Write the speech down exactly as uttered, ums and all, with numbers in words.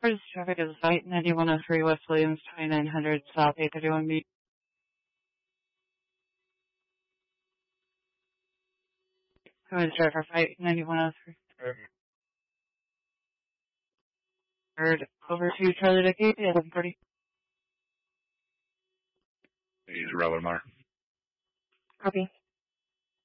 First traffic is Flight ninety-one oh three West Williams, twenty-nine hundred South eight thirty-one B. Who is driver Flight ninety-one oh three? Third, over to Charlie Dickey, eleven forty. He's Robert Mar. Copy.